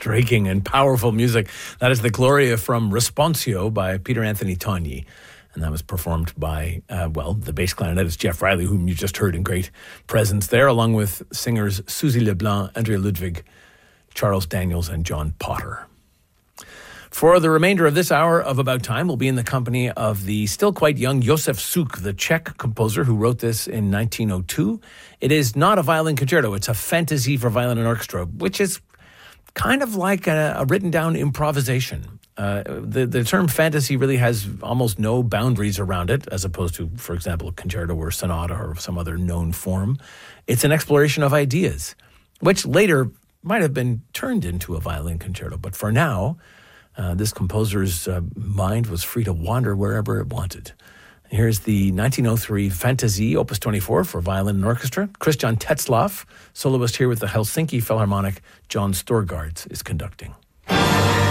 striking and powerful music. That is the Gloria from Responsio by Peter Anthony Togni. And that was performed by, the bass clarinetist Jeff Riley, whom you just heard in great presence there, along with singers Suzy Leblanc, Andrea Ludwig, Charles Daniels, and John Potter. For the remainder of this hour of About Time, we'll be in the company of the still quite young Josef Suk, the Czech composer who wrote this in 1902. It is not a violin concerto, it's a fantasy for violin and orchestra, which is kind of like a written down improvisation. The term fantasy really has almost no boundaries around it, as opposed to, for example, a concerto or sonata or some other known form. It's an exploration of ideas, which later might have been turned into a violin concerto. But for now, this composer's mind was free to wander wherever it wanted. Here's the 1903 Fantasie, Opus 24 for violin and orchestra. Christian Tetzlaff, soloist here with the Helsinki Philharmonic. John Storgårds is conducting.